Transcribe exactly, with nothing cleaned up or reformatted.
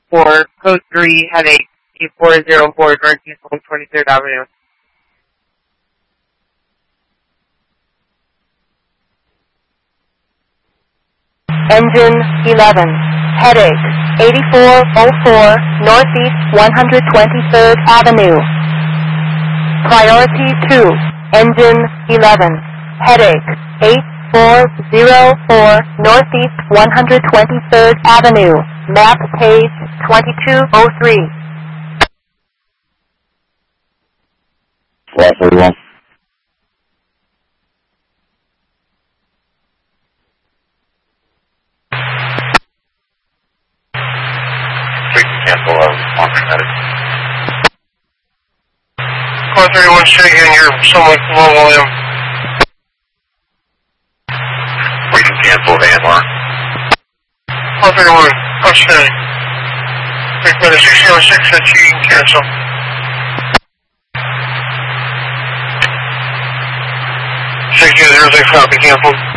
four, code three, headache, eight four zero four, Northeast twenty-third Avenue. Engine eleven, headache, eighty-four oh four, Northeast one hundred twenty-third Avenue. Priority two, engine eleven, headache, eight four zero four, Northeast one hundred twenty-third Avenue, map page twenty-two oh three. Flat thirty-one. We can cancel a laundry medic. Flat thirty-one, check in, you're somewhat low volume. We can cancel the A M R. Flat thirty-one, outstanding. Recommended six zero six at G, you can cancel. six zero six, copy, cancel.